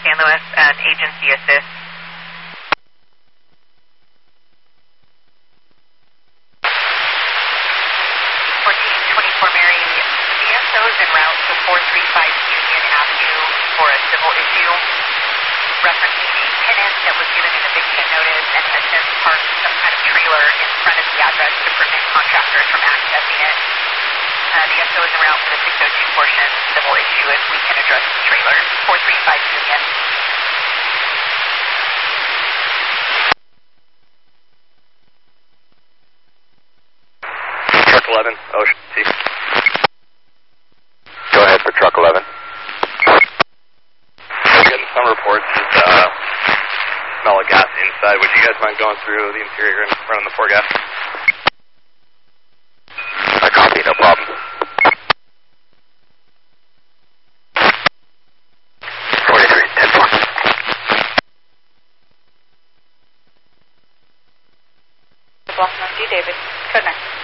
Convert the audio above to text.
San Luis and agency assist. 1424 Mary, DSO is en route to 435 Union Avenue for a civil issue, referencing a tenant that was given an eviction notice and has since parked some kind of trailer in front of the address to prevent contractors from accessing it. DSO is en route for the 602 portion civil issue if we can address the trailer. 435 Union. Truck 11, Ocean T. Go ahead for truck 11. I'm getting some reports that smell of gas inside. Would you guys mind going through the interior and running the 4 gas? I copy, no problem. 43, 10-4. Boston D. David, code 9.